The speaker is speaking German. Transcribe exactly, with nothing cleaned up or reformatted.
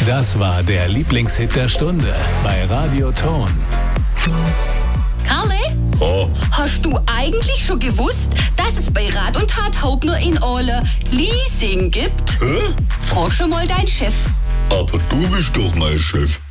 Das war der Lieblingshit der Stunde bei Radio Ton. Karle, Oh, hast du eigentlich schon gewusst, dass es bei Rat und Tat Hauptner in Orle Leasing gibt? hä? Frag schon mal deinen Chef. Aber du bist doch mein Chef.